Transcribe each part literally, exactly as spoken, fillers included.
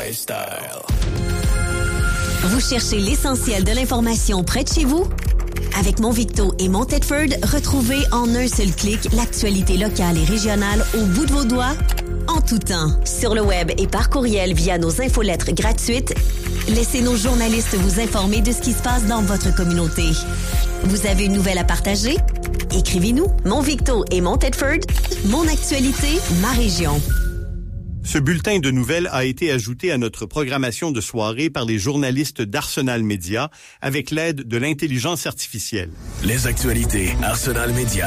lifestyle. Vous cherchez l'essentiel de l'information près de chez vous? Avec Mon Victo et Mon Tedford, retrouvez en un seul clic l'actualité locale et régionale au bout de vos doigts, en tout temps. Sur le web et par courriel via nos infolettres gratuites, laissez nos journalistes vous informer de ce qui se passe dans votre communauté. Vous avez une nouvelle à partager? Écrivez-nous. Mon Victo et Mon Tedford, mon actualité, ma région. Ce bulletin de nouvelles a été ajouté à notre programmation de soirée par les journalistes d'Arsenal Média avec l'aide de l'intelligence artificielle. Les actualités Arsenal Média.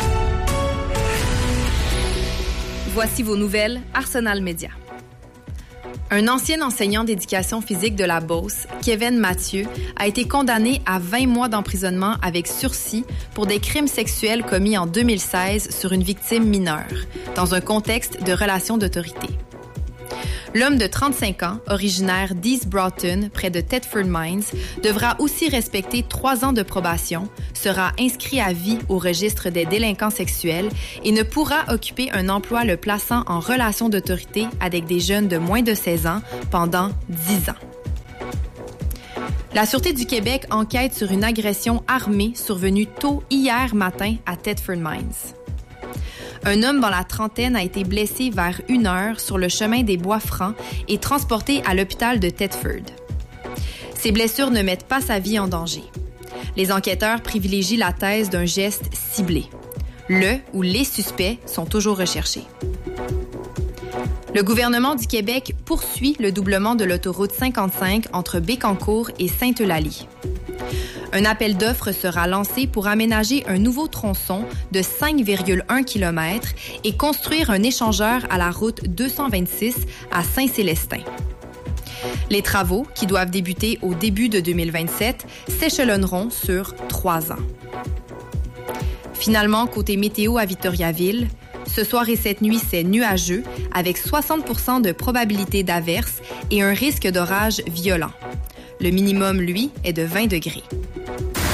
Voici vos nouvelles Arsenal Média. Un ancien enseignant d'éducation physique de la Beauce, Kevin Mathieu, a été condamné à vingt mois d'emprisonnement avec sursis pour des crimes sexuels commis en deux mille seize sur une victime mineure, dans un contexte de relations d'autorité. L'homme de trente-cinq ans, originaire d'East Broughton, près de Thetford Mines, devra aussi respecter trois ans de probation, sera inscrit à vie au registre des délinquants sexuels et ne pourra occuper un emploi le plaçant en relation d'autorité avec des jeunes de moins de seize ans pendant dix ans. La Sûreté du Québec enquête sur une agression armée survenue tôt hier matin à Thetford Mines. Un homme dans la trentaine a été blessé vers une heure sur le chemin des Bois-Francs et transporté à l'hôpital de Thetford. Ces blessures ne mettent pas sa vie en danger. Les enquêteurs privilégient la thèse d'un geste ciblé. Le ou les suspects sont toujours recherchés. Le gouvernement du Québec poursuit le doublement de l'autoroute cinquante-cinq entre Bécancour et Sainte-Eulalie. Un appel d'offres sera lancé pour aménager un nouveau tronçon de cinq virgule un kilomètres et construire un échangeur à la route deux cent vingt-six à Saint-Célestin. Les travaux, qui doivent débuter au début de deux mille vingt-sept, s'échelonneront sur trois ans. Finalement, côté météo à Victoriaville, ce soir et cette nuit, c'est nuageux avec soixante pour cent de probabilité d'averse et un risque d'orage violent. Le minimum, lui, est de vingt degrés.